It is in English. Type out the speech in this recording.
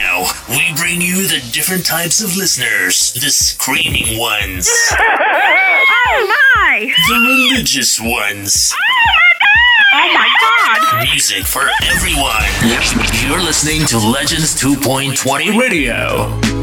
Now, we bring you the different types of listeners. The screaming ones. Oh my! The religious ones. Oh my God! Music for everyone. You're listening to Legends 2.20 Radio.